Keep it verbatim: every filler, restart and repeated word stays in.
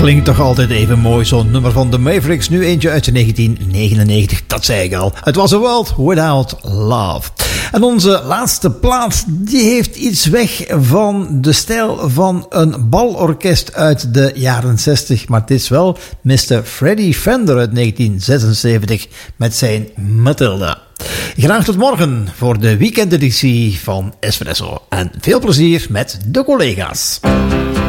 Klinkt toch altijd even mooi, zo'n nummer van de Mavericks. Nu eentje uit negentien negenennegentig, dat zei ik al. Het was A World Without Love. En onze laatste plaat, die heeft iets weg van de stijl van een balorkest uit de jaren zestig. Maar het is wel mister Freddie Fender uit negentien zesenzeventig met zijn Matilda. Graag tot morgen voor de weekendeditie van Espresso. En veel plezier met de collega's.